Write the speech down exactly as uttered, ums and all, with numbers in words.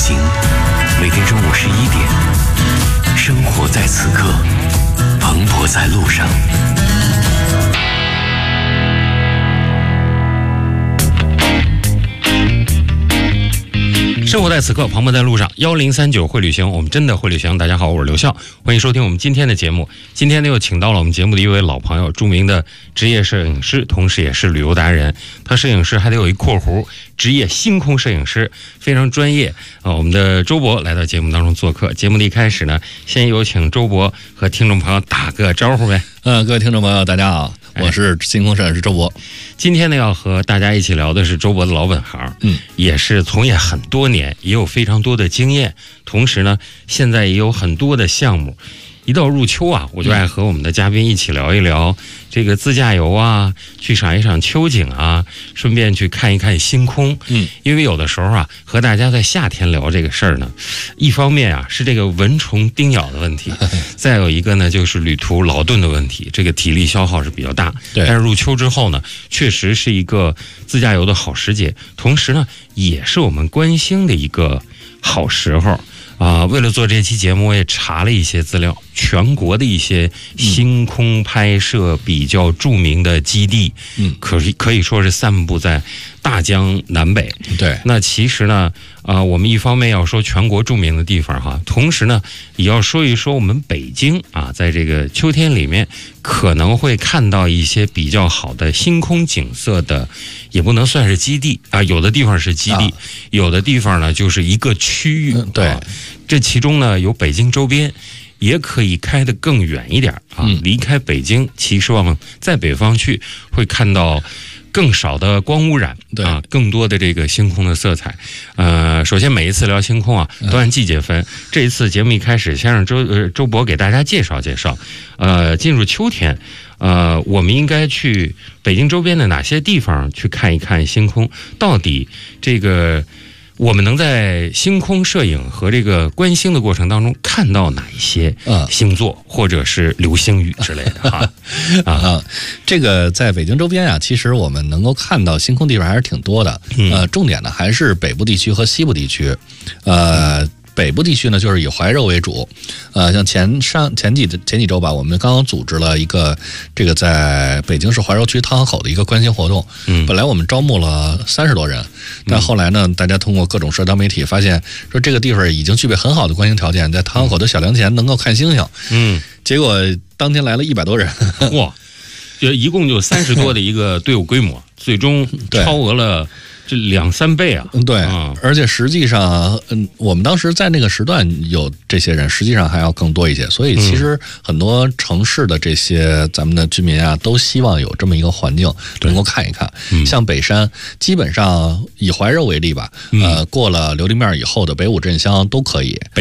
行，每天中午十一点，生活在此刻，蓬勃在路上。 生活在此刻，蓬勃在路上。幺零三九会旅行，我们真的会旅行。大家好，我是刘笑，欢迎收听我们今天的节目。今天呢，又请到了我们节目的一位老朋友，著名的职业摄影师，同时也是旅游达人。他摄影师还得有一括弧，职业星空摄影师，非常专业啊。我们的周博来到节目当中做客。节目的一开始呢，先有请周博和听众朋友打个招呼呗。 呃，各位听众朋友，大家好，我是星空摄影师周博。 今天呢，要和大家一起聊的是周博的老本行， 嗯， 也是从业很多年，也有非常多的经验，同时呢，现在也有很多的项目。一到入秋啊，我就爱和我们的嘉宾一起聊一聊这个自驾游啊，去赏一赏秋景啊，顺便去看一看星空。 嗯， 因为有的时候啊，和大家在夏天聊这个事儿呢，一方面啊是这个蚊虫叮咬的问题，再有一个呢就是旅途劳顿的问题，这个体力消耗是比较大。 对， 但是入秋之后呢，确实是一个自驾游的好时节，同时呢，也是我们观星的一个好时候。啊、呃，为了做这期节目，我也查了一些资料，全国的一些星空拍摄比较著名的基地， 嗯， 可以可以说是散布在大江南北。 对， 那其实呢，啊、呃，我们一方面要说全国著名的地方哈，同时呢，也要说一说我们北京啊，在这个秋天里面可能会看到一些比较好的星空景色的，也不能算是基地啊，有的地方是基地，啊、有的地方呢就是一个区域。 嗯、对。啊， 这其中呢，有北京周边，也可以开得更远一点啊。 嗯、 离开北京，其实往在北方去，会看到更少的光污染， 对啊，更多的这个星空的色彩。呃，首先每一次聊星空啊，都按季节分。嗯、这一次节目一开始，先让周呃周博给大家介绍介绍。呃，进入秋天，呃，我们应该去北京周边的哪些地方去看一看星空？到底这个。我们能在星空摄影和这个观星的过程当中看到哪一些星座或者是流星雨之类的哈啊啊，这个在北京周边啊，其实我们能够看到星空地方还是挺多的。 嗯、 呃，重点呢还是北部地区和西部地区，呃。嗯北部地区呢，就是以怀柔为主，呃，像前上前几前几周吧，我们刚刚组织了一个这个在北京市怀柔区汤河口的一个观星活动。 嗯， 本来我们招募了三十多人，但后来呢，大家通过各种社交媒体发现，说这个地方已经具备很好的观星条件，在汤河口的小梁前能够看星星。 嗯， 结果当天来了一百多人， 哇，就一共就三十多的一个队伍规模，最终超额了。这两三倍啊！ 对，啊、而且实际上，嗯，我们当时在那个时段有这些人，实际上还要更多一些。所以，其实很多城市的这些咱们的居民啊，都希望有这么一个环境能够看一看。 嗯、 像北山，基本上以怀柔为例吧，呃，过了琉璃面以后的北五镇乡都可以。